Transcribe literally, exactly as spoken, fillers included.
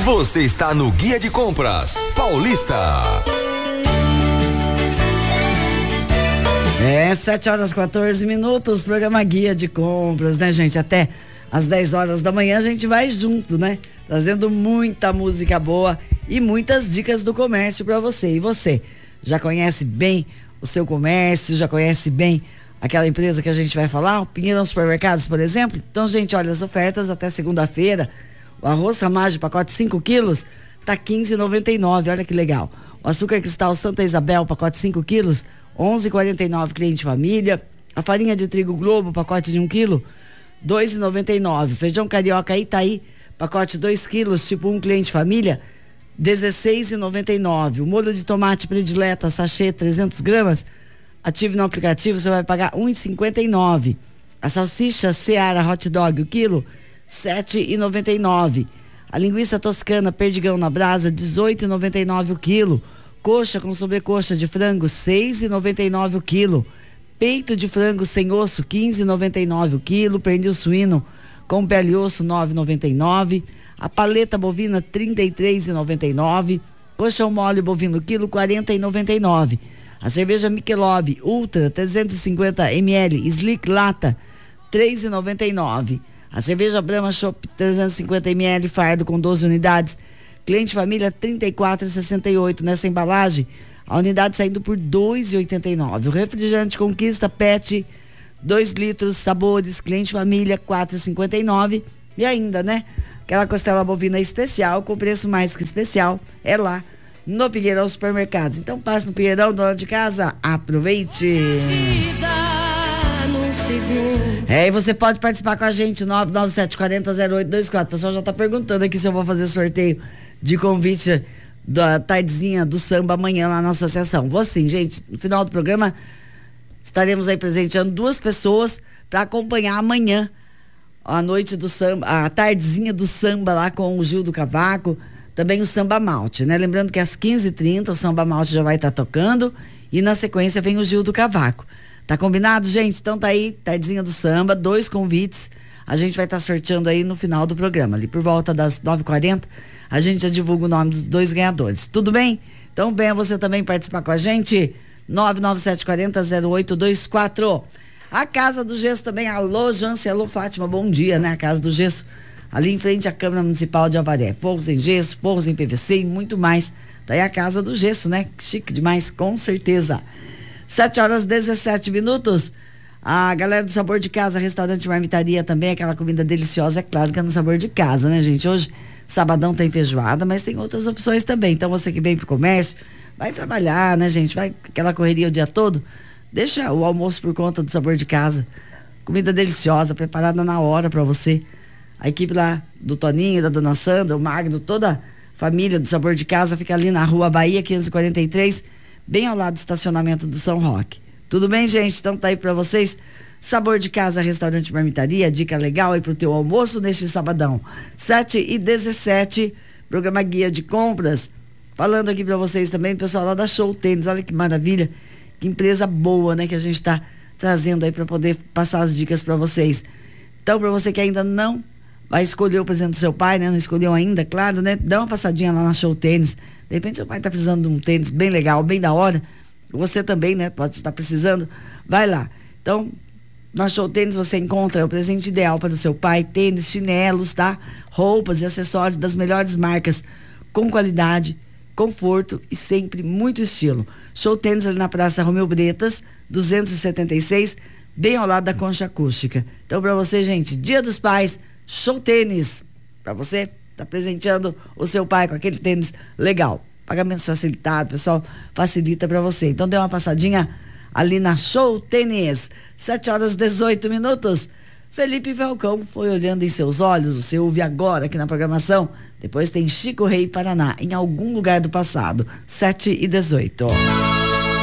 Você está no Guia de Compras Paulista. É, sete horas e quatorze minutos, programa Guia de Compras, né, gente? Até às dez horas da manhã a gente vai junto, né? Trazendo muita música boa e muitas dicas do comércio para você. E você, já conhece bem o seu comércio? Já conhece bem aquela empresa que a gente vai falar? O Pinheirão Supermercados, por exemplo? Então, gente, olha as ofertas até segunda-feira. O arroz Ramage, pacote cinco quilos, tá quinze reais e noventa e nove centavos, olha que legal. O açúcar cristal Santa Isabel, pacote cinco quilos, onze reais e quarenta e nove centavos, cliente família. A farinha de trigo Globo, pacote de um quilo, dois reais e noventa e nove centavos. Feijão carioca Itaí, pacote dois quilos, tipo um cliente família, dezesseis reais e noventa e nove centavos. O molho de tomate predileta, sachê, trezentos gramas, ative no aplicativo, você vai pagar um real e cinquenta e nove centavos. A salsicha Seara Hot Dog, o quilo, sete reais e noventa e nove centavos. A linguiça toscana Perdigão na brasa, dezoito reais e noventa e nove centavos o quilo. Coxa com sobrecoxa de frango, seis reais e noventa e nove centavos o quilo. Peito de frango sem osso, quinze reais e noventa e nove centavos o quilo. Pernil suíno com pele e osso, nove reais e noventa e nove centavos. A paleta bovina, trinta e três reais e noventa e nove centavos. Coxão mole bovino quilo, quarenta reais e noventa e nove centavos. A cerveja Michelob Ultra, trezentos e cinquenta mililitros, Slick Lata, três reais e noventa e nove centavos. A cerveja Brahma Chopp, trezentos e cinquenta mililitros, fardo com doze unidades, cliente família, trinta e quatro reais e sessenta e oito centavos. Nessa embalagem, a unidade saindo por dois reais e oitenta e nove centavos. O refrigerante Conquista Pet, dois litros, sabores, cliente família, quatro reais e cinquenta e nove centavos. E ainda, né? Aquela costela bovina especial, com preço mais que especial, é lá no Pinheirão Supermercados. Então passe no Pinheirão, dona de casa, aproveite! É, e você pode participar com a gente, nove nove sete, quarenta, zero oito vinte e quatro. O pessoal já tá perguntando aqui se eu vou fazer sorteio de convite da tardezinha do samba amanhã lá na associação. Vou sim, gente. No final do programa estaremos aí presenteando duas pessoas para acompanhar amanhã a noite do samba, a tardezinha do samba lá com o Gil do Cavaco, também o Samba Malte, né? Lembrando que às quinze e trinta o Samba Malte já vai estar tá tocando e na sequência vem o Gil do Cavaco. Tá combinado, gente? Então tá aí, tardezinha do samba, dois convites. A gente vai estar tá sorteando aí no final do programa. Ali por volta das nove e quarenta, a gente já divulga o nome dos dois ganhadores. Tudo bem? Então venha você também participar com a gente. nove nove sete, quarenta, zero oito vinte e quatro. A Casa do Gesso também. Alô, Jância, alô, Fátima, bom dia, né? A Casa do Gesso, ali em frente à Câmara Municipal de Avaré. Forros em gesso, forros em P V C e muito mais. Daí a Casa do Gesso, né? Chique demais, com certeza. sete horas e dezessete minutos. A galera do Sabor de Casa, restaurante Marmitaria também, aquela comida deliciosa, é claro que é no Sabor de Casa, né, gente? Hoje, sabadão tem feijoada, mas tem outras opções também. Então você que vem pro comércio, vai trabalhar, né, gente? Vai aquela correria o dia todo, deixa o almoço por conta do Sabor de Casa. Comida deliciosa, preparada na hora pra você. A equipe lá do Toninho, da Dona Sandra, o Magno, toda a família do Sabor de Casa fica ali na Rua Bahia, quinhentos e quarenta e três, bem ao lado do estacionamento do São Roque. Tudo bem, gente? Então tá aí pra vocês. Sabor de Casa, restaurante Marmitaria, dica legal aí pro teu almoço neste sabadão. sete e dezessete, programa Guia de Compras. Falando aqui pra vocês também, pessoal lá da Show Tênis, olha que maravilha, que empresa boa, né, que a gente tá trazendo aí pra poder passar as dicas pra vocês. Então, pra você que ainda não vai escolher o presente do seu pai, né, não escolheu ainda, claro, né, dá uma passadinha lá na Show Tênis. De repente seu pai tá precisando de um tênis bem legal, bem da hora. Você também, né, pode estar precisando, vai lá. Então, na Show Tênis você encontra o presente ideal para o seu pai, tênis, chinelos, tá? Roupas e acessórios das melhores marcas, com qualidade, conforto e sempre muito estilo. Show Tênis ali na Praça Romeu Bretas, duzentos e setenta e seis, bem ao lado da Concha Acústica. Então, para você, gente, Dia dos Pais, Show Tênis, para você tá presenteando o seu pai com aquele tênis legal. Pagamento facilitado, pessoal, facilita para você. Então dê uma passadinha ali na Show Tênis. sete horas e dezoito minutos. Felipe Falcão foi olhando em seus olhos. Você ouve agora aqui na programação. Depois tem Chico Rei Paraná, em algum lugar do passado. sete e dezoito.